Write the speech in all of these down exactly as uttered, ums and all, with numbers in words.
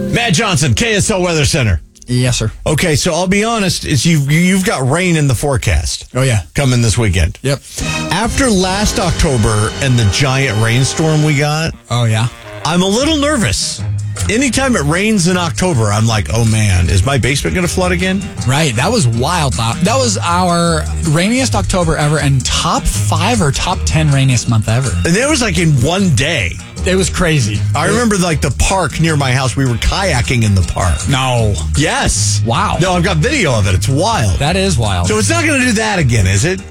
Matt Johnson, K S L Weather Center. Yes, sir. Okay, so I'll be honest, is you've, you've got rain in the forecast. Oh, yeah. Coming this weekend. Yep. After last October and the giant rainstorm we got, Oh, yeah. I'm a little nervous. Anytime it rains in October, I'm like, oh man, is my basement going to flood again? Right. That was wild. That was our rainiest October ever and top five or top ten rainiest month ever. And it was like in one day. It was crazy. I remember like the park near my house. We were kayaking in the park. No. Yes. Wow. No, I've got video of it. It's wild. That is wild. So it's not going to do that again, is it?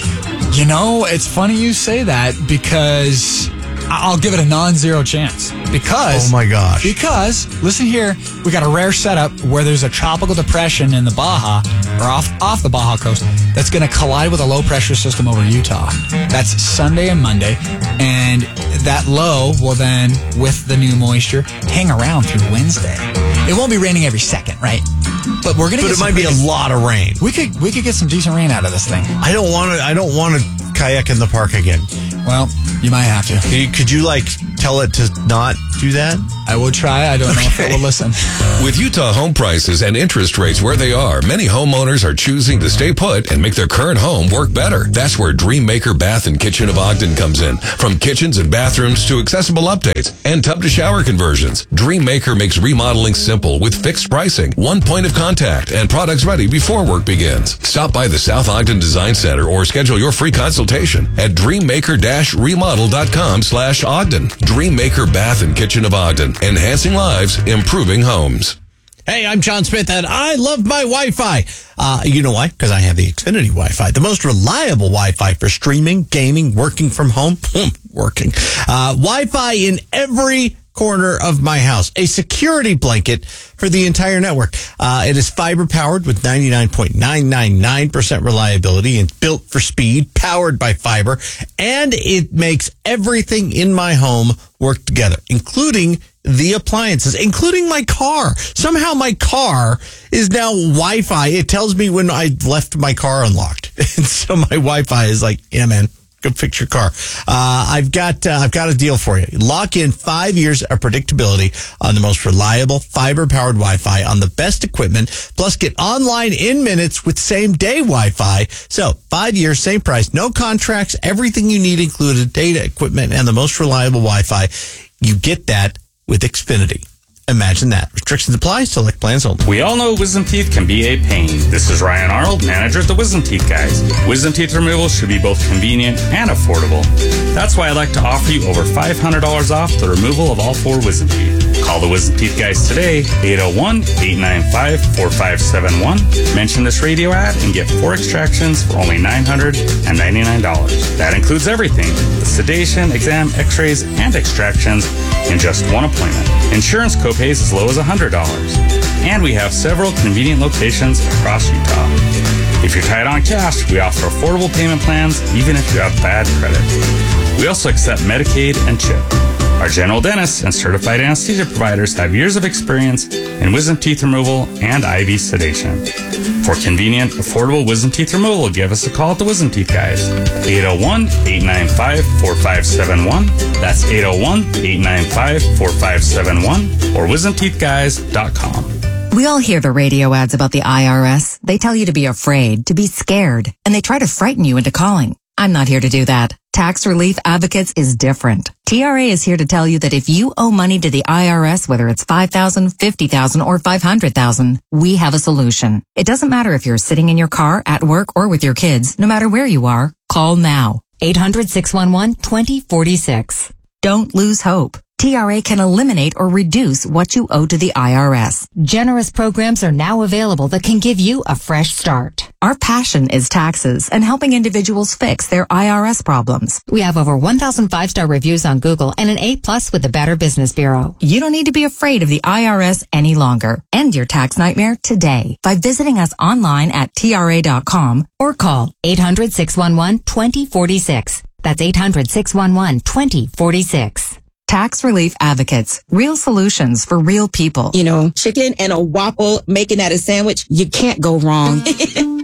You know, it's funny you say that because I'll give it a non-zero chance. Because, oh my gosh. Because, listen here, we got a rare setup where there's a tropical depression in the Baja, or off, off the Baja coast, that's going to collide with a low-pressure system over Utah. That's Sunday and Monday, and that low will then, with the new moisture, hang around through Wednesday. It won't be raining every second, right? But we're going to. But get it might be a lot of rain. We could we could get some decent rain out of this thing. I don't want to. I don't want to kayak in the park again. Well, you might have to. Could you, could you like tell it to not do that? I will try. I don't know if it will listen. With Utah home prices and interest rates where they are, many homeowners are choosing to stay put and make their current home work better. That's where Dream Maker Bath and Kitchen of Ogden comes in. From kitchens and bathrooms to accessible updates and tub to shower conversions, Dream Maker makes remodeling simple with fixed pricing, one point of contact, and products ready before work begins. Stop by the South Ogden Design Center or schedule your free consultation at dreammaker dash remodel dot com slash Ogden. Dream Maker Bath and Kitchen of Ogden. Enhancing lives, improving homes. Hey, I'm John Smith, and I love my Wi-Fi. Uh, you know why? Because I have the Xfinity Wi-Fi, the most reliable Wi-Fi for streaming, gaming, working from home. working. Uh, Wi-Fi in every corner of my house. A security blanket for the entire network. Uh, it is fiber-powered with ninety-nine point nine nine nine percent reliability and built for speed, powered by fiber, and it makes everything in my home work together, including the appliances, including my car. Somehow my car is now Wi-Fi. It tells me when I left my car unlocked. And so my Wi-Fi is like, yeah, man, go fix your car. Uh, I've got, uh, I've got a deal for you. Lock in five years of predictability on the most reliable fiber-powered Wi-Fi on the best equipment, plus get online in minutes with same-day Wi-Fi. So five years, same price, no contracts, everything you need included, data, equipment, and the most reliable Wi-Fi. You get that with Xfinity. Imagine that. Restrictions apply. Select plans only. We all know wisdom teeth can be a pain. This is Ryan Arnold, manager at the Wisdom Teeth Guys. Wisdom teeth removal should be both convenient and affordable. That's why I'd like to offer you over five hundred dollars off the removal of all four wisdom teeth. Call the Wisdom Teeth Guys today, eight oh one, eight nine five, four five seven one. Mention this radio ad and get four extractions for only nine hundred ninety-nine dollars. That includes everything, the sedation, exam, x-rays, and extractions in just one appointment. Insurance copays as low as one hundred dollars. And we have several convenient locations across Utah. If you're tight on cash, we offer affordable payment plans even if you have bad credit. We also accept Medicaid and CHIP. Our general dentists and certified anesthesia providers have years of experience in wisdom teeth removal and I V sedation. For convenient, affordable wisdom teeth removal, give us a call at the Wisdom Teeth Guys. eight oh one, eight nine five, four five seven one. That's eight oh one, eight nine five, four five seven one or wisdom teeth guys dot com. We all hear the radio ads about the I R S. They tell you to be afraid, to be scared, and they try to frighten you into calling. I'm not here to do that. Tax Relief Advocates is different. T R A is here to tell you that if you owe money to the I R S, whether it's five thousand dollars, fifty thousand dollars, or five hundred thousand dollars, we have a solution. It doesn't matter if you're sitting in your car, at work, or with your kids. No matter where you are, call now. eight hundred, six one one, two oh four six. Don't lose hope. T R A can eliminate or reduce what you owe to the I R S. Generous programs are now available that can give you a fresh start. Our passion is taxes and helping individuals fix their I R S problems. We have over one thousand five-star reviews on Google and an A plus with the Better Business Bureau. You don't need to be afraid of the I R S any longer. End your tax nightmare today by visiting us online at T R A dot com or call eight hundred, six one one, two oh four six. That's eight hundred, six one one, two oh four six. Tax Relief Advocates. Real solutions for real people. You know, chicken and a waffle, making that a sandwich, you can't go wrong.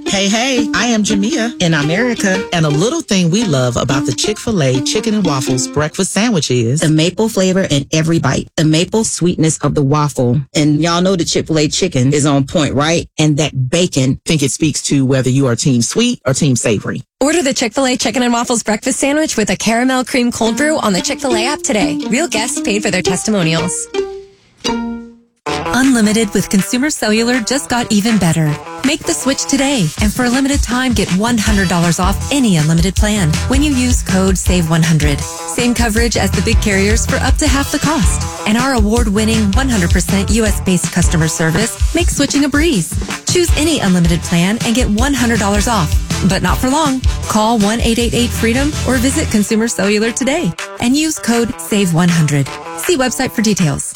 Hey, hey, I am Jamia in America, and a little thing we love about the Chick-fil-A Chicken and Waffles breakfast sandwich is the maple flavor in every bite, the maple sweetness of the waffle. And y'all know the Chick-fil-A chicken is on point, right? And that bacon. I think it speaks to whether you are team sweet or team savory. Order the Chick-fil-A Chicken and Waffles breakfast sandwich with a caramel cream cold brew on the Chick-fil-A app today. Real guests paid for their testimonials. Unlimited with Consumer Cellular just got even better. Make the switch today, and for a limited time, get one hundred dollars off any unlimited plan when you use code save one hundred. Same coverage as the big carriers for up to half the cost. And our award-winning one hundred percent U S-based customer service makes switching a breeze. Choose any unlimited plan and get one hundred dollars off. But not for long. Call one eight eight eight freedom or visit Consumer Cellular today and use code save one hundred. See website for details.